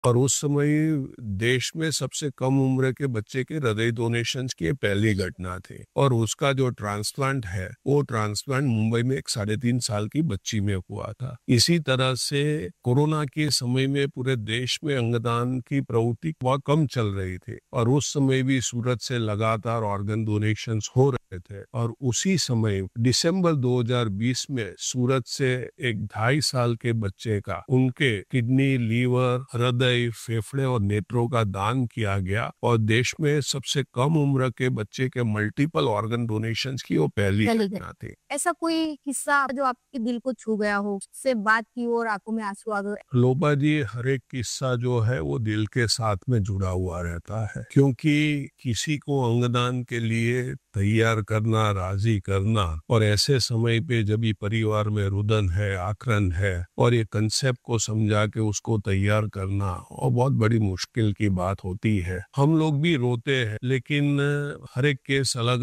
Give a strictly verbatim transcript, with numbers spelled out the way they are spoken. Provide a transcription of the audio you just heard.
और उस समय देश में सबसे कम उम्र के बच्चे के हृदय डोनेशंस की ये पहली घटना थी। और उसका जो ट्रांसप्लांट है, वो ट्रांसप्लांट मुंबई में एक साढ़े तीन साल की बच्ची में हुआ था। इसी तरह से कोरोना के समय में पूरे देश में अंगदान की प्रवृत्ति बहुत कम चल रही थी और उस समय भी सूरत से लगातार ऑर्गन डोनेशंस हो रहे थे। और उसी समय दिसंबर दो हज़ार बीस में सूरत से एक ढाई साल के बच्चे का उनके किडनी, लीवर, हृदय, फेफड़े और नेत्रों का दान किया गया और देश में सबसे कम उम्र के बच्चे के मल्टीपल ऑर्गन डोनेशंस की वो पहली घटना थी। ऐसा कोई किस्सा जो आपके दिल को छू गया हो, से बात की और आंखों में आंसू आ गए? लोबा जी, हर एक किस्सा जो है वो दिल के साथ में जुड़ा हुआ रहता है, क्योंकि किसी को अंगदान के लिए तैयार करना, राजी करना और ऐसे समय पे जब ये परिवार में रुदन है, आक्रन है और ये कंसेप्ट को समझा के उसको तैयार करना और बहुत बड़ी मुश्किल की बात होती है। हम लोग भी रोते हैं, लेकिन हर एक केस अलग